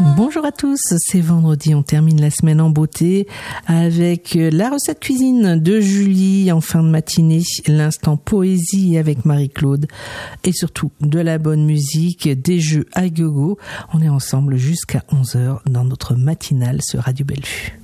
Bonjour à tous, c'est vendredi, on termine la semaine en beauté avec la recette cuisine de Julie en fin de matinée, l'instant poésie avec Marie-Claude et surtout de la bonne musique, des jeux à gogo. On est ensemble jusqu'à 11h dans notre matinale sur Radio Bellevue.